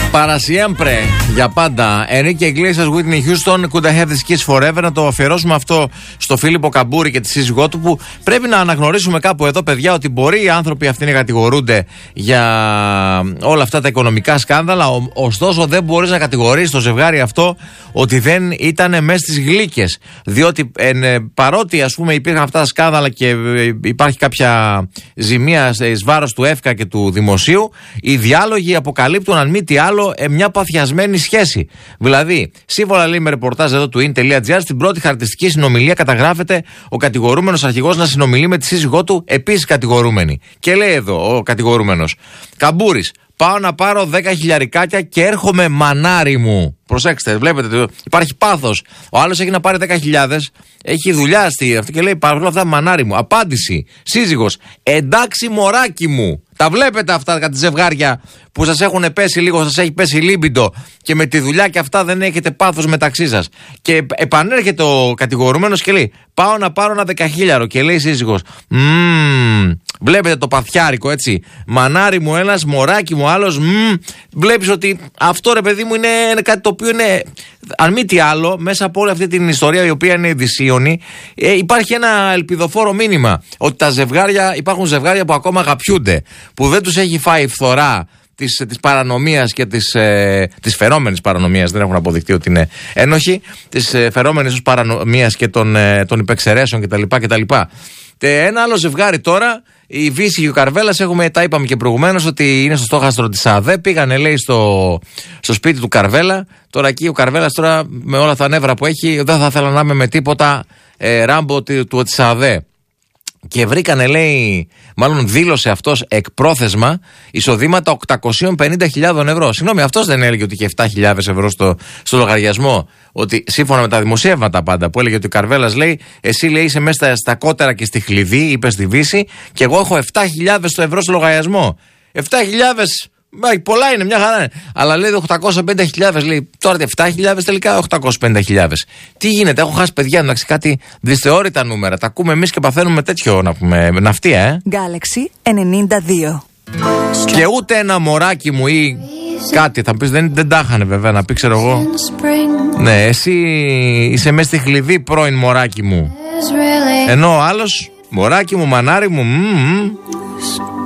Para siempre, για πάντα. Enrique Iglesias, Whitney Houston, Could I Have This Kiss Forever. Να το αφιερώσουμε αυτό στο Φίλιππο Καμπούρη και τη σύζυγό του, που πρέπει να αναγνωρίσουμε κάπου εδώ, παιδιά, ότι μπορεί οι άνθρωποι αυτοί να κατηγορούνται για όλα αυτά τα οικονομικά σκάνδαλα. Ωστόσο, δεν μπορείς να κατηγορείς το ζευγάρι αυτό ότι δεν ήταν μέσα στις γλύκες. Διότι παρότι, ας πούμε, υπήρχαν αυτά τα σκάνδαλα και υπάρχει κάποια ζημία εις βάρος του ΕΦΚΑ και του δημοσίου, οι διάλογοι αποκαλύπτουν, αν μη τι άλλο, μια παθιασμένη σχέση. Δηλαδή, σύμφωνα λέει με ρεπορτάζ εδώ του in.gr, στην πρώτη χαρακτηριστική συνομιλία καταγράφεται ο κατηγορούμενος αρχηγός να συνομιλεί με τη σύζυγό του, επίσης κατηγορούμενη. Και λέει εδώ ο κατηγορούμενος: Καμπούρης, πάω να πάρω 10 χιλιαρικάκια και έρχομαι μανάρι μου. Προσέξτε, βλέπετε, υπάρχει πάθος. Ο άλλος έχει να πάρει 10.000, έχει δουλειά αυτή και λέει παρόλα αυτά μανάρι μου. Απάντηση, σύζυγος: εντάξει μωράκι μου. Τα βλέπετε αυτά κατά τη ζευγάρια που σας έχουν πέσει λίγο, σας έχει πέσει λίμπιντο και με τη δουλειά και αυτά δεν έχετε πάθος μεταξύ σας. Και επανέρχεται ο κατηγορούμενος και λέει: πάω να πάρω ένα 10.000. Και λέει η σύζυγος: βλέπετε το παθιάρικο, έτσι. Μανάρι μου ένας, μωράκι μου άλλος. Βλέπεις ότι αυτό, ρε παιδί μου, είναι κάτι το οποίο είναι, αν μη τι άλλο, μέσα από όλη αυτή την ιστορία η οποία είναι δυσίωνη, υπάρχει ένα ελπιδοφόρο μήνυμα ότι τα ζευγάρια, υπάρχουν ζευγάρια που ακόμα αγαπιούνται, που δεν τους έχει φάει φθορά της παρανομίας και της φερόμενης παρανομίας, δεν έχουν αποδειχτεί ότι είναι ένοχοι, της φερόμενης ως παρανομίας και των υπεξαιρέσεων κτλ. Ένα άλλο ζευγάρι τώρα, η Βύση και ο Καρβέλας, τα είπαμε και προηγουμένως ότι είναι στο στόχαστρο της ΑΔΕ. Πήγανε, λέει, στο σπίτι του Καρβέλα. Τώρα εκεί ο Καρβέλας, τώρα με όλα τα νεύρα που έχει, δεν θα ήθελα να είμαι με τίποτα ράμπο της ΑΔΕ. Και βρήκανε, λέει, μάλλον δήλωσε αυτός εκπρόθεσμα εισοδήματα 850.000 ευρώ. Συγγνώμη, αυτός δεν έλεγε ότι είχε 7.000 ευρώ στο λογαριασμό? Ότι σύμφωνα με τα δημοσιεύματα πάντα που έλεγε ότι ο Καρβέλας, λέει, εσύ, λέει, είσαι μέσα στα κότερα και στη χλειδί, είπε στη Βύση, και εγώ έχω 7.000 ευρώ στο λογαριασμό. 7.000. Πολλά είναι, μια χαρά είναι. Αλλά λέει 850.000, λέει. Τώρα 7.000 τελικά 850.000. Τι γίνεται, έχω χάσει, παιδιά, εντάξει, κάτι δυσθεώρητα νούμερα. Τα ακούμε εμείς και παθαίνουμε τέτοιο, να πούμε, ναυτία, Galaxy 92. Και ούτε ένα μωράκι μου ή κάτι, θα πεις, δεν τα είχανε βέβαια, να πει, ξέρω εγώ. Ναι, εσύ είσαι μέσα στη χλειδί, πρώην μωράκι μου. Ενώ ο άλλος, μωράκι μου, μανάρι μου.